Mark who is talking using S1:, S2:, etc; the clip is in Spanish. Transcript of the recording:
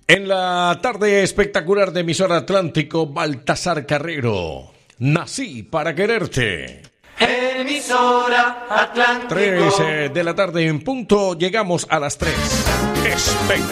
S1: En la tarde espectacular de emisora Atlántico, Baltasar Carrero. Nací para quererte.
S2: Emisora Atlántico.
S1: 3 de la tarde en punto, llegamos a las 3. Espectacular.